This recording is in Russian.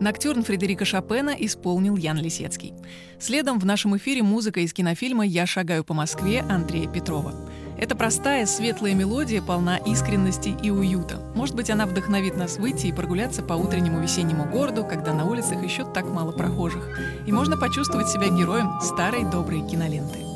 Ноктюрн Фредерика Шопена исполнил Ян Лисецкий. Следом в нашем эфире музыка из кинофильма «Я шагаю по Москве» Андрея Петрова. Это простая, светлая мелодия полна искренности и уюта. Может быть, она вдохновит нас выйти и прогуляться по утреннему весеннему городу, когда на улицах еще так мало прохожих. И можно почувствовать себя героем старой доброй киноленты.